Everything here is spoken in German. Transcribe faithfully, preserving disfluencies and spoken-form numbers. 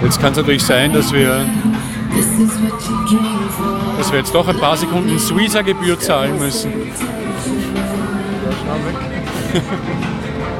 Jetzt kann es natürlich sein, dass wir, dass wir jetzt doch ein paar Sekunden Suiza-Gebühr zahlen müssen.